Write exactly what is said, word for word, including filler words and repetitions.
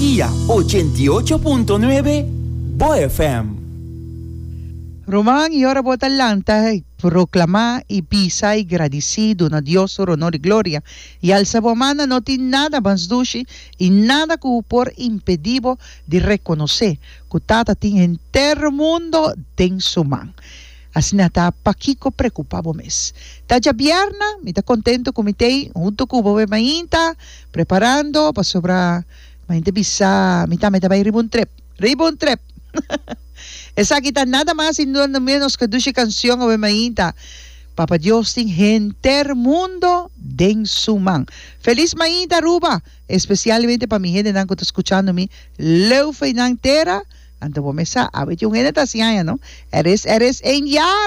Guía ochenta y ocho punto nueve Bo F M. Román y ahora bota Atlanta proclamar y pisa y agradecido na Dios por honor y gloria y al sabomana no tiene nada más dushi y nada que por impedido de reconocer que tata tiene entero mundo den su man. Así nada paquico preocupado mes. Taja vierna, me está contento con mi tei junto con bobe mainta preparando para sobra mainta bisa, mi ta me ta vai ribbon trip, ribbon trip. Esa kita nada más y nada menos que duche canción o mainta. Papa Dios tin gente mundo den su man. Feliz mainta Ruba, especialmente para mi gente que está escuchando mi leu feinantera. Ando mesa, a ver, yo gente está haciendo, ¿no? Eres eres en ya